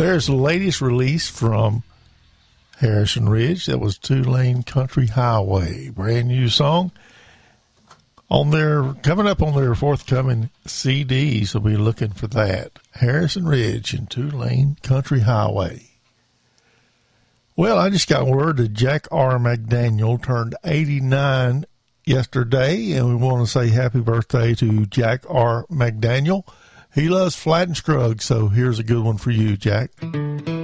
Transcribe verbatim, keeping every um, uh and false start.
There's the latest release from Harrison Ridge. That was Two Lane Country Highway. Brand new song. On their, coming up on their forthcoming C Ds, we'll be looking for that. Harrison Ridge and Two Lane Country Highway. Well, I just got word that Jack R. McDaniel turned eighty-nine yesterday, and we want to say happy birthday to Jack R. McDaniel. He loves Flat and Scruggs, so here's a good one for you, Jack.